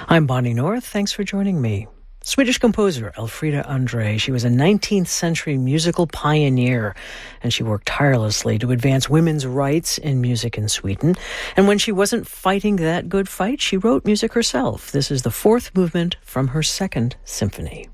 I'm Bonnie North. Thanks for joining me. Swedish composer Elfrida André. She was a 19th century musical pioneer, and she worked tirelessly to advance women's rights in music in Sweden. And when she wasn't fighting that good fight, she wrote music herself. This is the fourth movement from her second symphony.